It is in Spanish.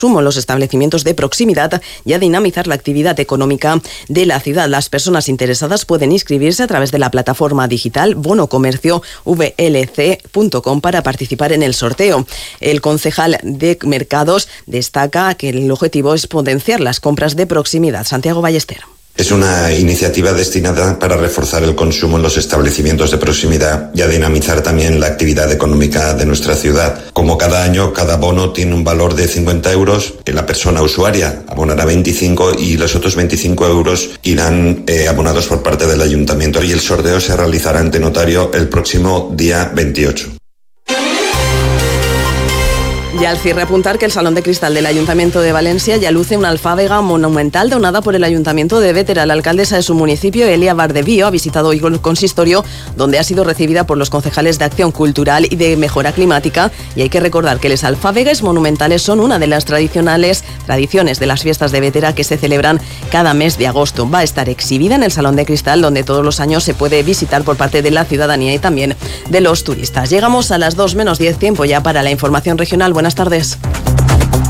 en los establecimientos de proximidad y a dinamizar la actividad económica de la ciudad. Las personas interesadas pueden inscribirse a través de la plataforma digital bonocomerciovlc.com para participar en el sorteo. El concejal de Mercados destaca que el objetivo es potenciar las compras de proximidad. Santiago Ballester. Es una iniciativa destinada para reforzar el consumo en los establecimientos de proximidad y a dinamizar también la actividad económica de nuestra ciudad. Como cada año, cada bono tiene un valor de 50 euros. La persona usuaria abonará 25 y los otros 25 euros irán abonados por parte del ayuntamiento, y el sorteo se realizará ante notario el próximo día 28. Y al cierre apuntar que el Salón de Cristal del Ayuntamiento de Valencia ya luce una alfábega monumental donada por el Ayuntamiento de Bétera. La alcaldesa de su municipio, Elia Bardebío, ha visitado hoy el consistorio, donde ha sido recibida por los concejales de Acción Cultural y de Mejora Climática. Y hay que recordar que las alfábegas monumentales son una de las tradiciones de las fiestas de Bétera que se celebran cada mes de agosto. Va a estar exhibida en el Salón de Cristal, donde todos los años se puede visitar por parte de la ciudadanía y también de los turistas. Llegamos a las 2 menos 10, tiempo ya para la información regional. Buenas tardes.